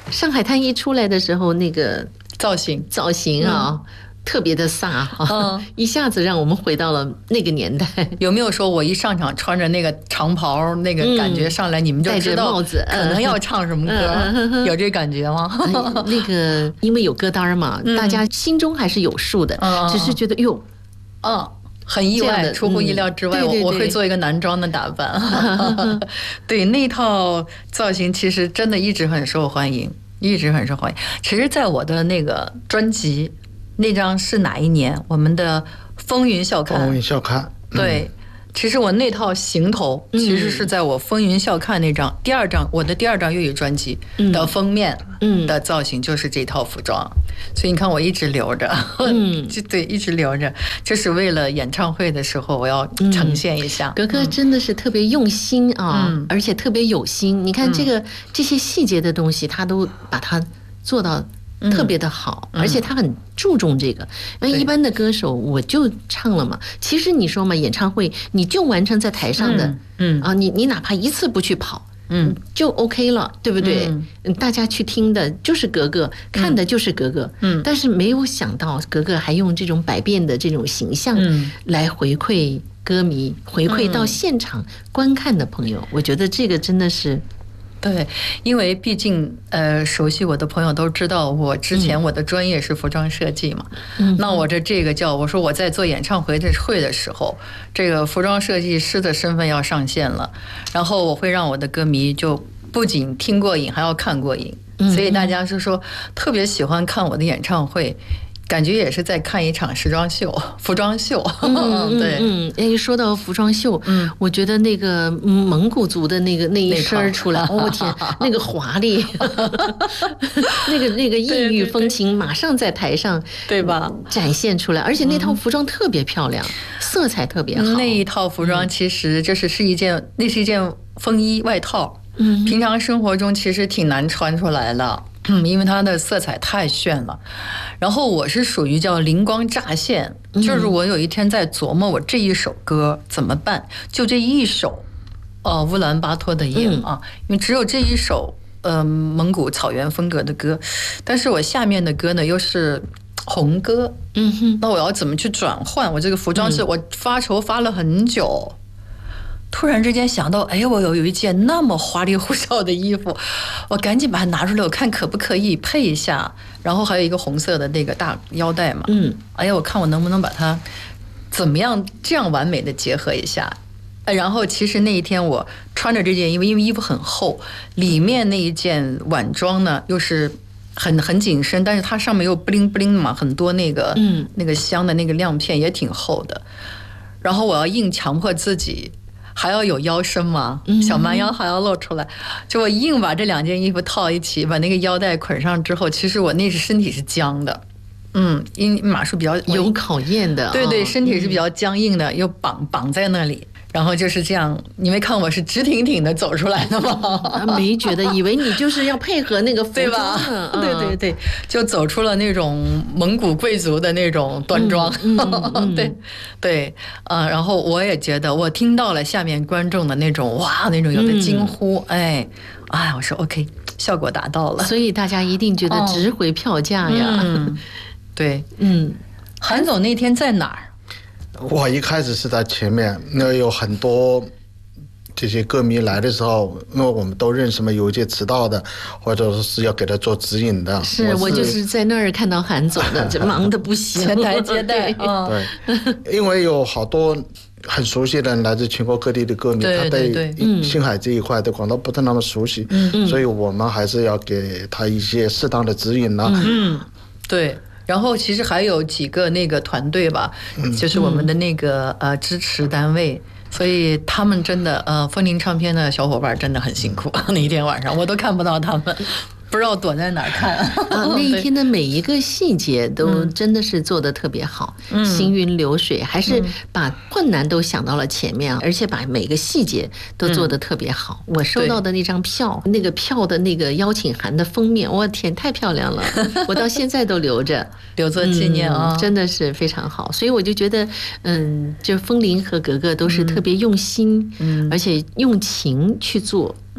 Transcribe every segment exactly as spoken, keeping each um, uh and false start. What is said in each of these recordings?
上海滩一出来的时候，那个造型造型啊。嗯特别的飒哈、嗯，一下子让我们回到了那个年代。 有没有说我一上场穿着那个长袍，那个感觉上来，你们就知道帽子可能要唱什么歌？嗯、有这感觉吗？ 嗯、那个因为有歌单嘛、嗯，大家心中还是有数的，嗯、只是觉得哟， 嗯。很意外，出乎意料之外，嗯、对对对我我会做一个男装的打扮。对，那套造型其实真的一直很受欢迎，一直很受欢迎。其实，在我的那个专辑，那张是哪一年？我们的《风云笑看》。 风云笑看。 对。嗯其实我那套行头其实是在我风云笑看那张、嗯、第二张我的第二张粤语专辑的封面的造型就是这套服装、嗯、所以你看我一直留着嗯对一直留着就是为了演唱会的时候我要呈现一下、 嗯、格格真的是特别用心啊、嗯、而且特别有心你看这个、嗯、这些细节的东西他都把它做到特别的好、嗯、而且他很注重这个那一般的歌手我就唱了嘛其实你说嘛演唱会你就完成在台上的嗯啊你你哪怕一次不去跑嗯就 OK 了对不对嗯大家去听的就是格格看的就是格格嗯但是没有想到格格还用这种百变的这种形象来回馈歌迷回馈到现场观看的朋友我觉得这个真的是对，因为毕竟呃，熟悉我的朋友都知道，我之前我的专业是服装设计嘛。嗯，那我这这个叫我说我在做演唱会的会的时候，这个服装设计师的身份要上线了，然后我会让我的歌迷就不仅听过瘾，还要看过瘾。所以大家是说特别喜欢看我的演唱会。感觉也是在看一场时装秀、服装秀。 嗯，对，嗯，哎，说到服装秀，嗯，我觉得那个蒙古族的那个那一身出来，哦天，那个华丽，那个那个异域风情，马上在台上， 对吧？ 展现出来，而且那套服装特别漂亮，色彩特别好。 那一套服装其实就是是一件，那是一件风衣外套，嗯，平常生活中其实挺难穿出来的。嗯，因为它的色彩太炫了，然后我是属于叫灵光乍现，就是我有一天在琢磨我这一首歌怎么办，就这一首，哦，乌兰巴托的夜啊，因为只有这一首呃蒙古草原风格的歌，但是我下面的歌呢又是红歌，嗯哼，那我要怎么去转换？我这个服装是我发愁发了很久。突然之间想到，哎，我有有一件那么花里胡哨的衣服，我赶紧把它拿出来，我看可不可以配一下。然后还有一个红色的那个大腰带嘛，嗯，哎呀，我看我能不能把它怎么样这样完美的结合一下。然后其实那一天我穿着这件衣服，因为衣服很厚，里面那一件晚装呢又是很很紧身，但是它上面又不灵不灵嘛，很多那个嗯那个镶的那个亮片也挺厚的。然后我要硬强迫自己。还要有腰身嘛，小蛮腰还要露出来，就我硬把这两件衣服套一起，把那个腰带捆上之后，其实我那是身体是僵的，嗯，因为马术比较有考验的， 对对，身体是比较僵硬的，又绑绑在那里。然后就是这样，你没看我是直挺挺的走出来的吗？ 没觉得，以为你就是要配合那个服装， 对吧？嗯、对对对，就走出了那种蒙古贵族的那种端庄。嗯嗯嗯、对对，呃，然后我也觉得，我听到了下面观众的那种哇，那种有的惊呼，嗯、哎，哎，我说 OK， 效果达到了。 所以大家一定觉得值回票价呀。 哦嗯、对，嗯，韩总那天在哪儿？ 我一开始是在前面，那有很多这些歌迷来的时候，因为我们都认识嘛，有一些迟到的，或者是要给他做指引的。 是 我, 我就是在那儿看到韩总的，这忙得不行， 前台接待。 对，因为有好多很熟悉的来自全国各地的歌迷， 对对对他对星海这一块的广东不是那么熟悉，嗯，所以我们还是要给他一些适当的指引呢。 嗯，对。然后其实还有几个那个团队吧，就是我们的那个呃支持单位，所以他们真的呃风铃唱片的小伙伴真的很辛苦，那一天晚上我都看不到他们。不知道躲在哪儿看啊！ 那一天的每一个细节都真的是做得特别好，嗯、行云流水，还是把困难都想到了前面，而且把每个细节都做得特别好。嗯、我收到的那张票，那个票的那个邀请函的封面，我天，太漂亮了！我到现在都留着， 留作纪念啊、 嗯，真的是非常好。所以我就觉得，嗯，就风铃和格格都是特别用心，嗯，而且用情去做。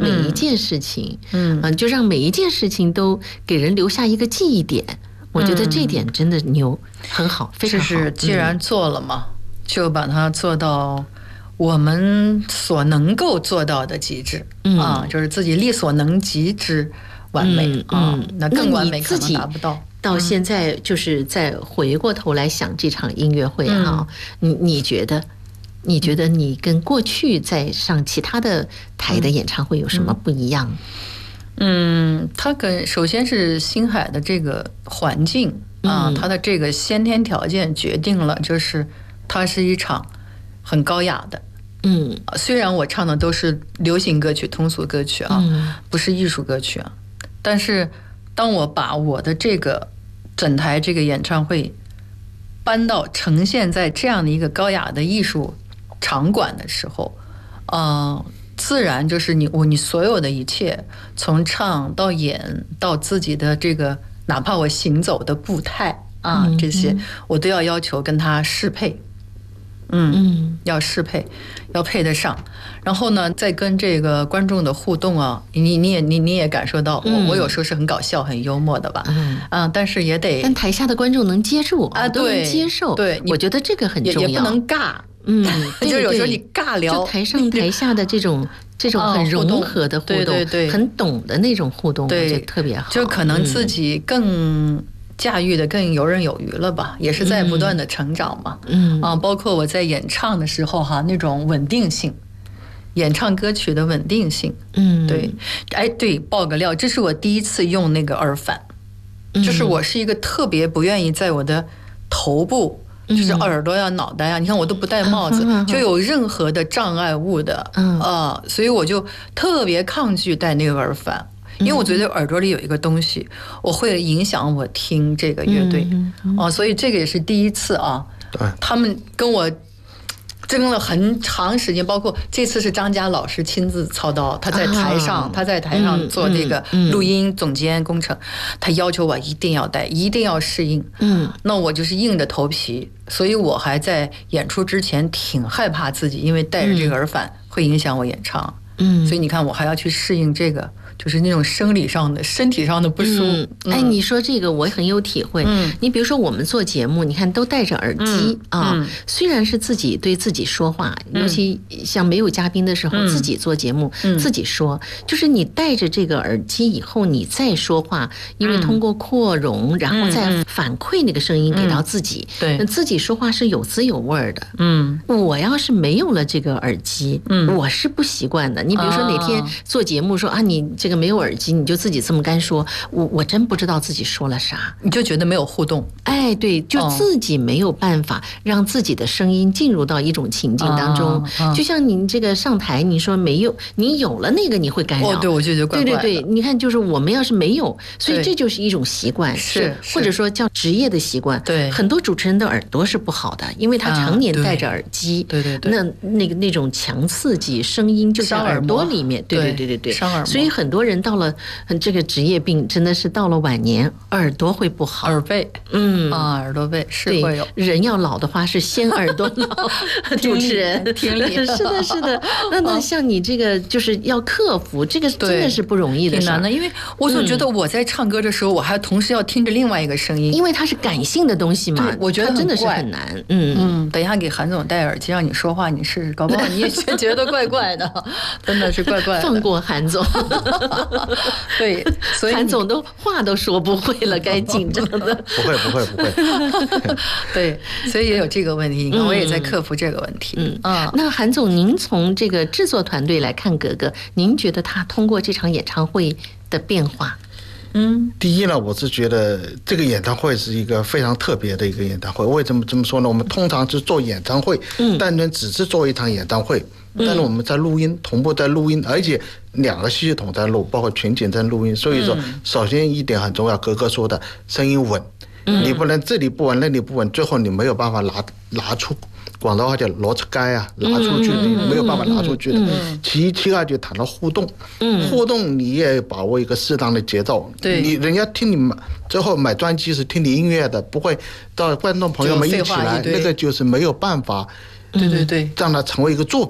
每一件事情，嗯，嗯，就让每一件事情都给人留下一个记忆点。我觉得这点真的牛，很好，非常好。 就是既然做了嘛，嗯、就把它做到我们所能够做到的极致、嗯、啊，就是自己力所能及之完美、嗯、啊、嗯，那更完美可能达不到。 到现在就是再回过头来想这场音乐会啊，嗯、你你觉得？你觉得你跟过去在上其他的台的演唱会有什么不一样？ 嗯，它跟首先是星海的这个环境啊、嗯，它的这个先天条件决定了，就是它是一场很高雅的。嗯，虽然我唱的都是流行歌曲、通俗歌曲啊，嗯、不是艺术歌曲啊，但是当我把我的这个整台这个演唱会搬到呈现在这样的一个高雅的艺术场馆的时候，呃，自然就是你我你所有的一切，从唱到演到自己的这个，哪怕我行走的步态啊，嗯、这些我都要要求跟它适配，嗯嗯，要适配，要配得上。然后呢，再跟这个观众的互动啊，你你也你你也感受到我、嗯、我有时候是很搞笑、很幽默的吧，嗯啊，但是也得， 但台下的观众能接住啊，都能接受， 对， 我觉得这个很重要， 也不能尬。 嗯， 就有时候你尬聊， 就台上台下的这种这种很融合的互动， 对对对， 很懂的那种互动， 对， 就特别好。 就可能自己更驾驭的更游刃有余了吧，也是在不断的成长嘛。嗯啊，包括我在演唱的时候哈，那种稳定性，演唱歌曲的稳定性。嗯，对，哎，对，爆个料，这是我第一次用那个耳返，就是我是一个特别不愿意在我的头部。就是耳朵呀、脑袋呀，你看我都不戴帽子，就有任何的障碍物的，啊，所以我就特别抗拒戴那个耳返，因为我觉得耳朵里有一个东西，我会影响我听这个乐队，啊，所以这个也是第一次啊，他们跟我争了很长时间，包括这次是张嘉老师亲自操刀，他在台上，啊、他在台上做这个录音总监工程，嗯嗯、他要求我一定要戴，一定要适应。嗯，那我就是硬着头皮，所以我还在演出之前挺害怕自己，因为戴着这个耳返会影响我演唱。嗯，所以你看，我还要去适应这个。就是那种生理上的、身体上的不舒服。嗯嗯、哎，你说这个我很有体会。嗯，你比如说我们做节目，你看都戴着耳机、嗯、啊、嗯，虽然是自己对自己说话，尤其像没有嘉宾的时候，嗯、自己做节目、嗯、自己说，就是你戴着这个耳机以后，你再说话，因为通过扩容，嗯、然后再反馈那个声音给到自己，对、嗯，自己说话是有滋有味的。嗯，我要是没有了这个耳机，嗯，我是不习惯的。你比如说哪天做节目说啊，你这个。没有耳机，你就自己这么干说，我我真不知道自己说了啥， 你就觉得没有互动。 哎，对，就自己没有办法让自己的声音进入到一种情境当中。哦哦、就像您这个上台，你说没有，你有了那个你会干扰。 哦，对，我就觉得怪怪的。 对对对，你看，就是我们要是没有，所以这就是一种习惯， 是或者说叫职业的习惯。 对， 很多主持人的耳朵是不好的，因为他常年戴着耳机。 啊、对, 对对对， 那那个那种强刺激声音就在耳朵里面。对对对对对， 伤耳膜。 所以很多人到了。这个职业病真的是到了晚年，耳朵会不好， 耳背，嗯啊，耳朵背是会有。 人要老的话是先耳朵老，主持人听力是的，是的。那那像你这个就是要克服，这个真的是不容易的， 挺难的。因为我总觉得我在唱歌的时候，我还同时要听着另外一个声音， 因为它是感性的东西嘛， 我觉得真的是很难。嗯嗯，等一下给韩总戴耳机让你说话，你试试，搞不好你也觉得怪怪的，真的是怪怪的。 放过韩总。 对，所以韩总都话都说不会了，该紧张的。 不会，不会，不会。 对，所以也有这个问题。你看，我也在克服这个问题。嗯啊，那韩总，您从这个制作团队来看格格，您觉得他通过这场演唱会的变化？ 嗯，第一呢，我是觉得这个演唱会是一个非常特别的一个演唱会。为什么这么说呢？我们通常是做演唱会，嗯，单纯只是做一场演唱会。但是我们在录音，同步在录音，而且两个系统在录，包括群景在录音。所以说，首先一点很重要，格格说的声音稳，你不能这里不稳，那里不稳，最后你没有办法拿拿出，广东话叫拿出街啊，拿出去，你没有办法拿出去的。其一，其二就谈到互动，互动你也把握一个适当的节奏。你人家听你买，最后买专辑是听你音乐的，不会到观众朋友们一起来，那个就是没有办法。 对对对， 让它成为一个作品。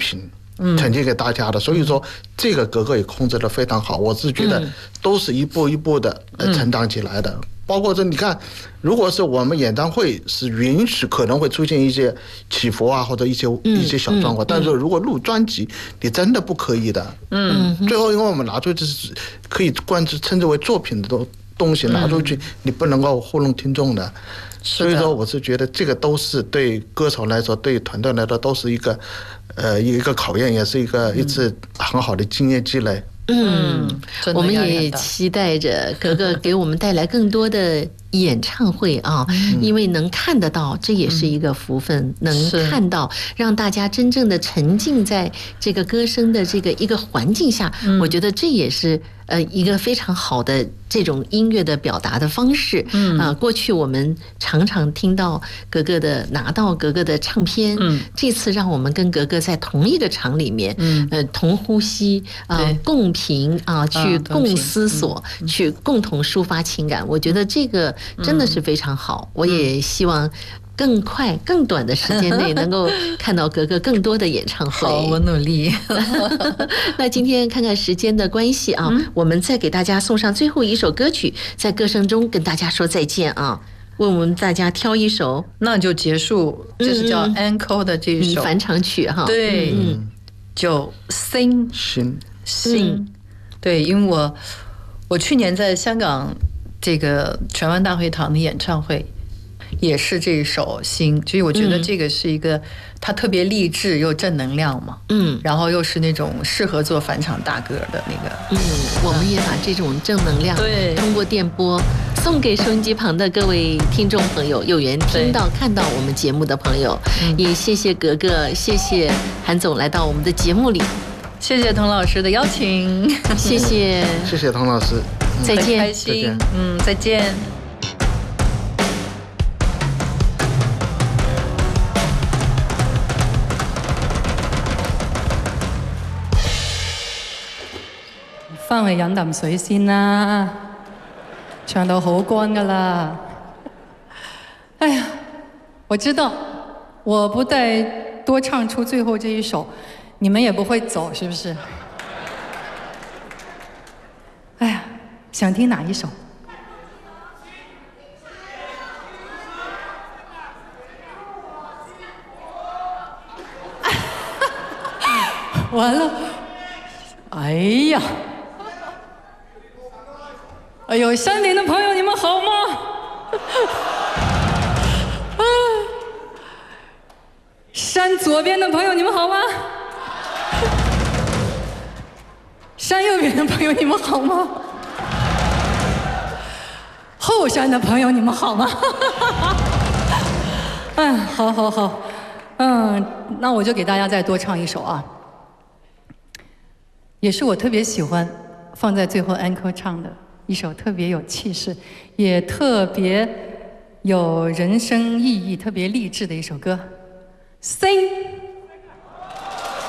呈现给大家的。所以说这个格格也控制得非常好，我是觉得都是一步一步的成长起来的。包括这你看，如果是我们演唱会是允许可能会出现一些起伏啊，或者一些一些小状况，但是如果录专辑，你真的不可以的。嗯，最后因为我们拿出就是可以冠之称之为作品的东东西拿出去，你不能够糊弄听众的。所以说，我是觉得这个都是对歌手来说，对团队来说都是一个呃一个考验，也是一个一次很好的经验积累。 嗯，我们也期待着格格给我们带来更多的演唱会啊，因为能看得到，这也是一个福分，能看到，让大家真正的沉浸在这个歌声的这个一个环境下，我觉得这也是呃一个非常好的这种音乐的表达的方式。嗯啊，过去我们常常听到格格的拿到格格的唱片，嗯，这次让我们跟格格在同一个场里面，嗯，呃，同呼吸啊，共评啊，去共思索，去共同抒发情感。我觉得这个真的是非常好，我也希望更快、更短的时间内能够看到格格更多的演唱会。 好，我努力。 那今天看看时间的关系啊，嗯、我们再给大家送上最后一首歌曲，在歌声中跟大家说再见啊。为我们大家挑一首， 那就结束，就是叫 Encore 的这一首、 嗯、返场曲哈。 对，嗯，就 Sing 心心，对，因为我我去年在香港这个荃湾大会堂的演唱会。也是这一首心，所以我觉得这个是一个、嗯、它特别励志又正能量嘛，嗯，然后又是那种适合做返场大歌的那个， 嗯，我们也把这种正能量对通过电波送给收音机旁的各位听众朋友，有缘听到看到我们节目的朋友，也谢谢格格，谢谢韩总来到我们的节目里， 谢谢童老师的邀请， 谢谢谢谢童老师， 再见， 开心，嗯，再见。 返去飲啖水先啦，唱到好乾噶啦。哎呀，我知道，我不再多唱出最後這一首，你們也不會走，是不是？哎呀，想聽哪一首？完了，哎呀！哎呦，山顶的朋友，你们好吗？啊，山左边的朋友，你们好吗？山右边的朋友，你们好吗？后山的朋友，你们好吗？嗯，好好好，嗯，那我就给大家再多唱一首啊，也是我特别喜欢放在最后安可唱的。一首特别有气势，也特别有人生意义、特别励志的一首歌，《Sing》。